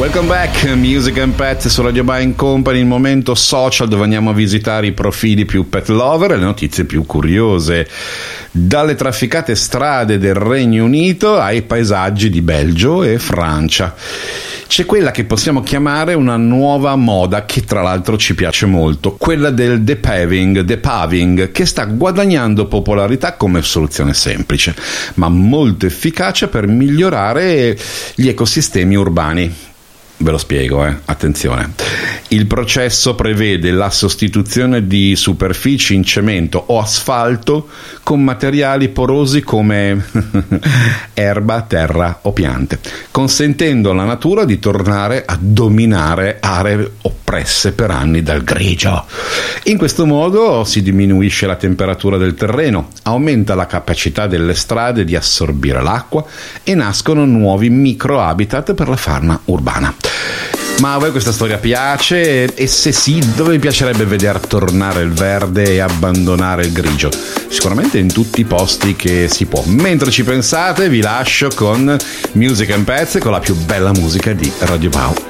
Welcome back, Music and Pet su Radio Buying Company, il momento social dove andiamo a visitare i profili più pet lover e le notizie più curiose. Dalle trafficate strade del Regno Unito ai paesaggi di Belgio e Francia. C'è quella che possiamo chiamare una nuova moda che tra l'altro ci piace molto, quella del depaving, che sta guadagnando popolarità come soluzione semplice, ma molto efficace per migliorare gli ecosistemi urbani. Ve lo spiego, attenzione. Il processo prevede la sostituzione di superfici in cemento o asfalto con materiali porosi come erba, terra o piante, consentendo alla natura di tornare a dominare aree oppresse per anni dal grigio. In questo modo si diminuisce la temperatura del terreno, aumenta la capacità delle strade di assorbire l'acqua e nascono nuovi microhabitat per la fauna urbana. Ma a voi questa storia piace? E se sì, dove vi piacerebbe vedere tornare il verde e abbandonare il grigio? Sicuramente in tutti i posti che si può. Mentre ci pensate, vi lascio con Music and Pets, con la più bella musica di Radio Wow.